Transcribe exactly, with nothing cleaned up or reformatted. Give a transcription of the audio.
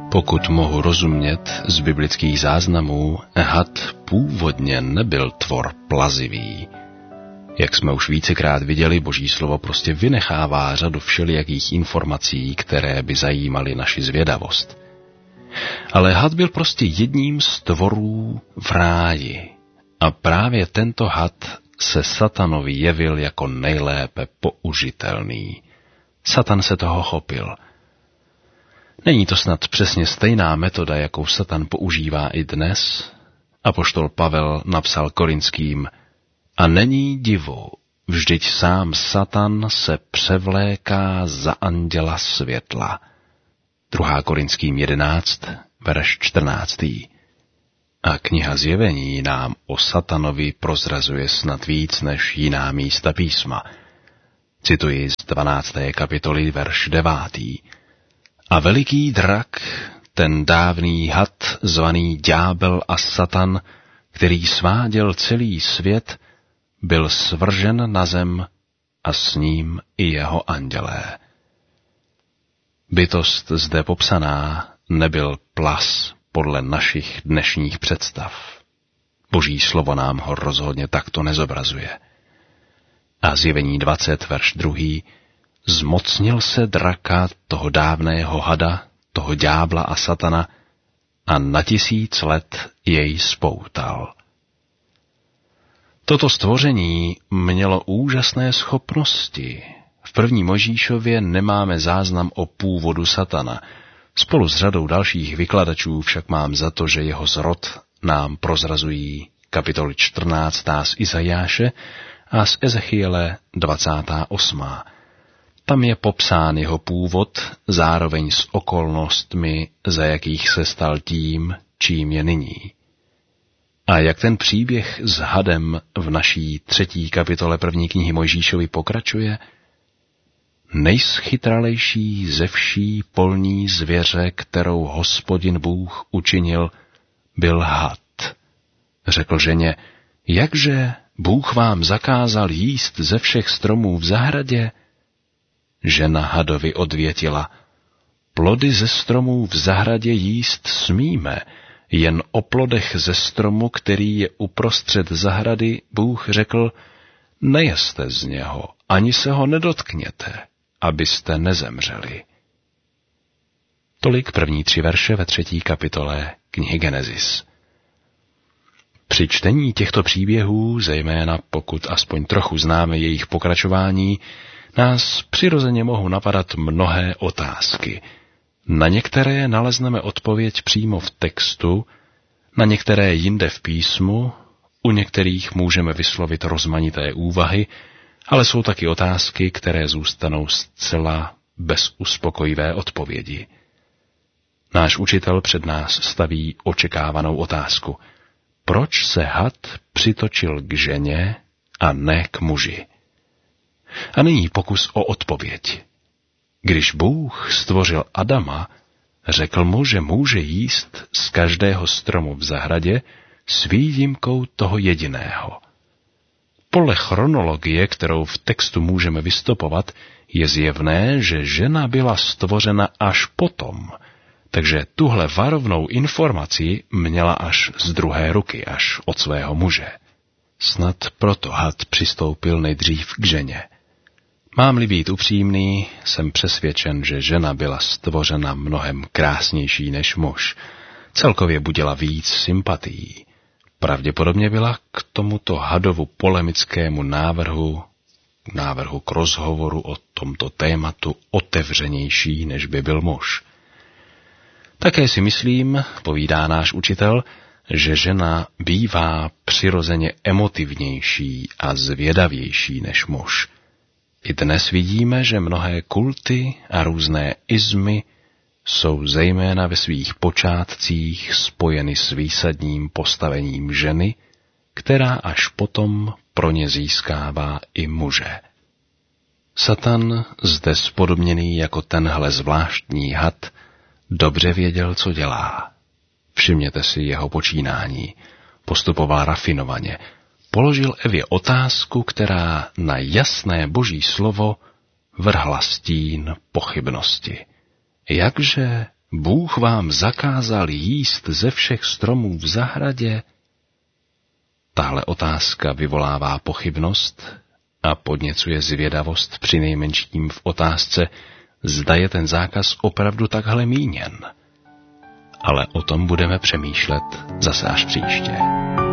Pokud mohu rozumět z biblických záznamů, had původně nebyl tvor plazivý. Jak jsme už vícekrát viděli, Boží slovo prostě vynechává řadu všelijakých informací, které by zajímaly naši zvědavost. Ale had byl prostě jedním z tvorů v ráji. A právě tento had se satanovi jevil jako nejlépe použitelný. Satan se toho chopil. Není to snad přesně stejná metoda, jakou Satan používá i dnes? Apoštol Pavel napsal Korinským: a není divu, vždyť sám Satan se převléká za anděla světla. druhá Korinským jedenáct, verš čtrnáctý. A kniha Zjevení nám o Satanovi prozrazuje snad víc než jiná místa písma. Cituji z dvanácté kapitoly, verš devátý. A veliký drak, ten dávný had, zvaný Ďábel a Satan, který sváděl celý svět, byl svržen na zem a s ním i jeho andělé. Bytost zde popsaná nebyl plas podle našich dnešních představ. Boží slovo nám ho rozhodně takto nezobrazuje. A Zjevení dvacet, verš druhý. Zmocnil se draka, toho dávného hada, toho ďábla a Satana, a na tisíc let jej spoutal. Toto stvoření mělo úžasné schopnosti. V první Mojžíšově nemáme záznam o původu Satana. Spolu s řadou dalších vykladačů však mám za to, že jeho zrod nám prozrazují kapitoly čtrnáctá z Izajáše a z Ezechiele dvacátá osmá. Tam je popsán jeho původ, zároveň s okolnostmi, za jakých se stal tím, čím je nyní. A jak ten příběh s hadem v naší třetí kapitole první knihy Mojžíšovi pokračuje? Nejschytralejší ze vší polní zvěře, kterou Hospodin Bůh učinil, byl had. Řekl ženě: jakže Bůh vám zakázal jíst ze všech stromů v zahradě? Žena hadovi odvětila: plody ze stromů v zahradě jíst smíme, jen o plodech ze stromu, který je uprostřed zahrady, Bůh řekl: nejeste z něho, ani se ho nedotkněte, abyste nezemřeli. Tolik první tři verše ve třetí kapitole knihy Genesis. Při čtení těchto příběhů, zejména pokud aspoň trochu známe jejich pokračování, nás přirozeně mohou napadat mnohé otázky. Na některé nalezneme odpověď přímo v textu, na některé jinde v písmu, u některých můžeme vyslovit rozmanité úvahy, ale jsou taky otázky, které zůstanou zcela bez uspokojivé odpovědi. Náš učitel před nás staví očekávanou otázku. Proč se had přitočil k ženě a ne k muži? A nyní pokus o odpověď. Když Bůh stvořil Adama, řekl mu, že může jíst z každého stromu v zahradě s výjimkou toho jediného. Podle chronologie, kterou v textu můžeme vystopovat, je zjevné, že žena byla stvořena až potom, takže tuhle varovnou informaci měla až z druhé ruky, až od svého muže. Snad proto had přistoupil nejdřív k ženě. Mám-li být upřímný, jsem přesvědčen, že žena byla stvořena mnohem krásnější než muž. Celkově budila víc sympatií. Pravděpodobně byla k tomuto hadovu polemickému návrhu, návrhu k rozhovoru o tomto tématu otevřenější, než by byl muž. Také si myslím, povídá náš učitel, že žena bývá přirozeně emotivnější a zvědavější než muž. I dnes vidíme, že mnohé kulty a různé izmy jsou zejména ve svých počátcích spojeny s výsadním postavením ženy, která až potom pro ně získává i muže. Satan, zde spodobněný jako tenhle zvláštní had, dobře věděl, co dělá. Všimněte si jeho počínání. Postupoval rafinovaně. Položil Evě otázku, která na jasné Boží slovo vrhla stín pochybnosti. Jakže Bůh vám zakázal jíst ze všech stromů v zahradě? Tahle otázka vyvolává pochybnost a podněcuje zvědavost přinejmenším v otázce, zda je ten zákaz opravdu takhle míněn. Ale o tom budeme přemýšlet zase až příště.